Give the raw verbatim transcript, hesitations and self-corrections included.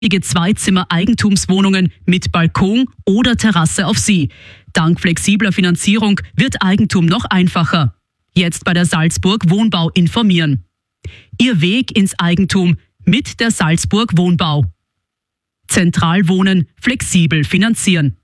Zweizimmer-Eigentumswohnungen mit Balkon oder Terrasse auf See. Dank flexibler Finanzierung wird Eigentum noch einfacher. Jetzt bei der Salzburg Wohnbau informieren. Ihr Weg ins Eigentum mit der Salzburg Wohnbau. Zentral wohnen, flexibel finanzieren.